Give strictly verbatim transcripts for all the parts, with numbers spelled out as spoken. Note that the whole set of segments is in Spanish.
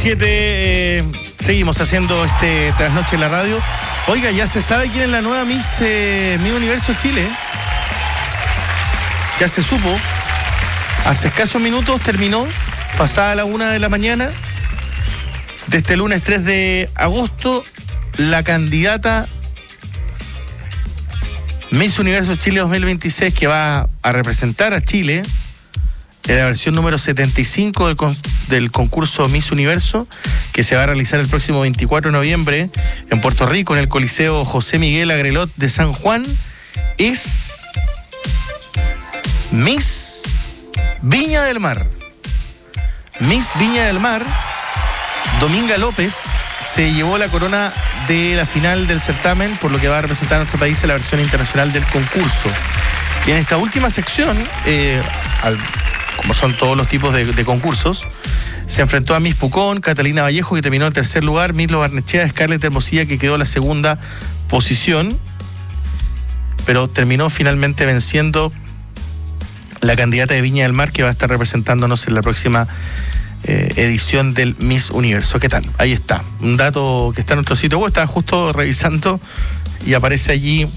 diecisiete, eh, seguimos haciendo este trasnoche en la radio. Oiga, ya se sabe quién es la nueva Miss, eh, Miss Universo Chile. Ya se supo. Hace escasos minutos terminó, pasada la una de la mañana, de este lunes tres de agosto, la candidata Miss Universo Chile dos mil veintiséis que va a representar a Chile en la versión número setenta y cinco del, con, del concurso Miss Universo, que se va a realizar el próximo veinticuatro de noviembre en Puerto Rico, en el Coliseo José Miguel Agrelot de San Juan, es Miss Viña del Mar. Miss Viña del Mar, Dominga López, se llevó la corona de la final del certamen, por lo que va a representar a nuestro país en la versión internacional del concurso. Y en esta última sección, eh, al como son todos los tipos de, de concursos, se enfrentó a Miss Pucón, Catalina Vallejo, que terminó en tercer lugar, Mirlo Barnechea, Scarlett Hermosilla, que quedó en la segunda posición, pero terminó finalmente venciendo la candidata de Viña del Mar, que va a estar representándonos en la próxima eh, edición del Miss Universo. ¿Qué tal? Ahí está, un dato que está en nuestro sitio web, estaba justo revisando y aparece allí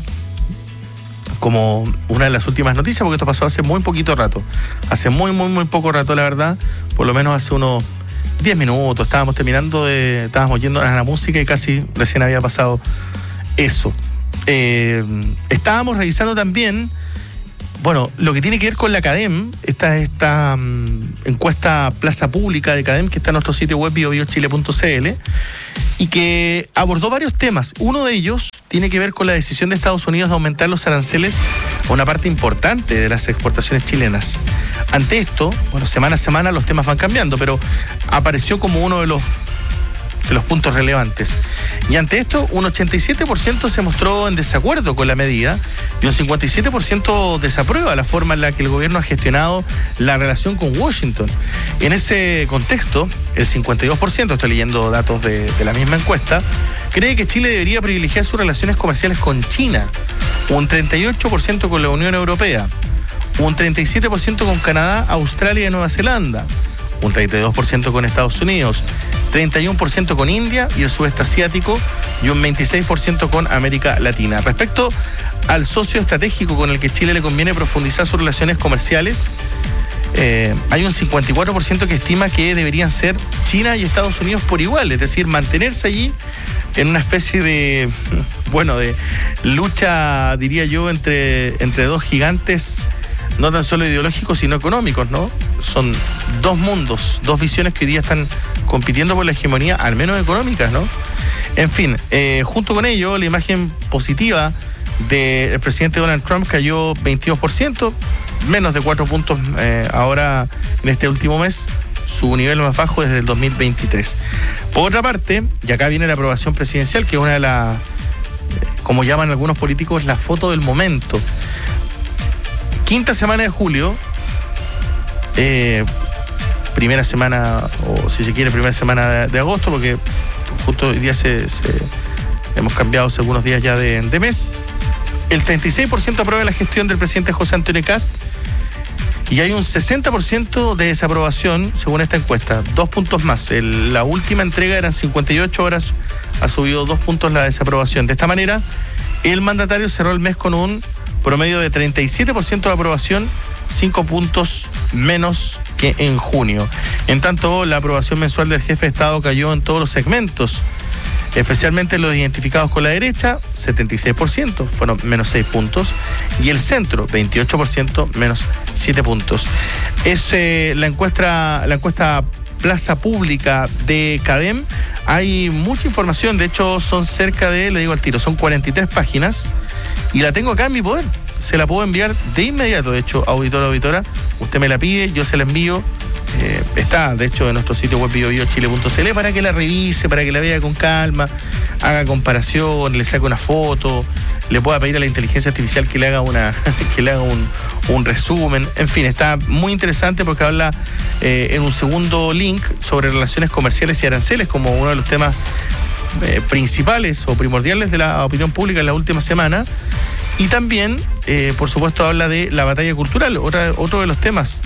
como una de las últimas noticias, porque esto pasó hace muy poquito rato, hace muy, muy, muy poco rato, la verdad, por lo menos hace unos diez minutos, estábamos terminando de, estábamos yendo a la música y casi recién había pasado eso. Eh, estábamos revisando también, bueno, lo que tiene que ver con la CADEM, esta, esta um, encuesta Plaza Pública de CADEM, que está en nuestro sitio web bio bio chile punto c l, y que abordó varios temas. Uno de ellos tiene que ver con la decisión de Estados Unidos de aumentar los aranceles a una parte importante de las exportaciones chilenas. Ante esto, bueno, semana a semana los temas van cambiando, pero apareció como uno de los de los puntos relevantes. Y ante esto, un ochenta y siete por ciento se mostró en desacuerdo con la medida y un cincuenta y siete por ciento desaprueba la forma en la que el gobierno ha gestionado la relación con Washington. En ese contexto, el cincuenta y dos por ciento, estoy leyendo datos de, de la misma encuesta, cree que Chile debería privilegiar sus relaciones comerciales con China, un treinta y ocho por ciento con la Unión Europea, un treinta y siete por ciento con Canadá, Australia y Nueva Zelanda, un treinta y dos por ciento con Estados Unidos, treinta y uno por ciento con India y el sudeste asiático y un veintiséis por ciento con América Latina. Respecto al socio estratégico con el que Chile le conviene profundizar sus relaciones comerciales, eh, hay un cincuenta y cuatro por ciento que estima que deberían ser China y Estados Unidos por igual, es decir, mantenerse allí en una especie de, bueno, de lucha, diría yo, entre, entre dos gigantes, no tan solo ideológicos, sino económicos, ¿no? Son dos mundos, dos visiones que hoy día están compitiendo por la hegemonía, al menos económicas, ¿no? En fin, eh, junto con ello, la imagen positiva del presidente Donald Trump cayó veintidós por ciento, menos de cuatro puntos eh, ahora en este último mes, su nivel más bajo desde el dos mil veintitrés. Por otra parte, y acá viene la aprobación presidencial, que es una de las, como llaman algunos políticos, la foto del momento. Quinta semana de julio, eh, primera semana, o si se quiere, primera semana de, de agosto, porque justo hoy día se, se, hemos cambiado hace algunos días ya de, de mes. El treinta y seis por ciento aprueba la gestión del presidente José Antonio Kast y hay un sesenta por ciento de desaprobación según esta encuesta. Dos puntos más. El, la última entrega eran cincuenta y ocho horas, ha subido dos puntos la desaprobación. De esta manera, el mandatario cerró el mes con un promedio de treinta y siete por ciento de aprobación, cinco puntos menos que en junio. En tanto, la aprobación mensual del jefe de Estado cayó en todos los segmentos, especialmente los identificados con la derecha, setenta y seis por ciento, fueron menos seis puntos, y el centro, veintiocho por ciento, menos siete puntos. Es eh, la encuesta, la encuesta Plaza Pública de CADEM. Hay mucha información, de hecho son cerca de, le digo al tiro, son cuarenta y tres páginas, y la tengo acá en mi poder. Se la puedo enviar de inmediato, de hecho, auditora, auditora, usted me la pide, yo se la envío. Eh, está, de hecho, en nuestro sitio web bio bio chile punto c l para que la revise, para que la vea con calma, haga comparación, le saque una foto, le pueda pedir a la inteligencia artificial que le haga una que le haga un, un resumen. En fin, está muy interesante porque habla eh, en un segundo link sobre relaciones comerciales y aranceles como uno de los temas eh, principales o primordiales de la opinión pública en la última semana. Y también, eh, por supuesto, habla de la batalla cultural, otra, otro de los temas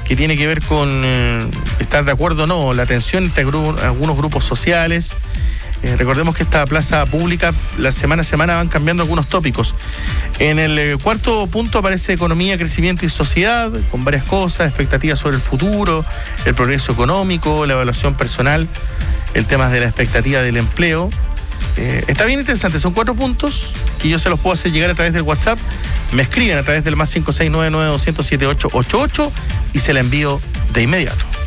que tiene que ver con eh, estar de acuerdo o no, la tensión entre gru- algunos grupos sociales. Eh, recordemos que esta plaza pública, la semana a semana van cambiando algunos tópicos. En el eh, cuarto punto aparece economía, crecimiento y sociedad, con varias cosas, expectativas sobre el futuro, el progreso económico, la evaluación personal, el tema de la expectativa del empleo. Eh, está bien interesante, son cuatro puntos que yo se los puedo hacer llegar a través del WhatsApp. Me escriben a través del más cinco seis nueve nueve dos cero siete ocho ocho ocho y se la envío de inmediato.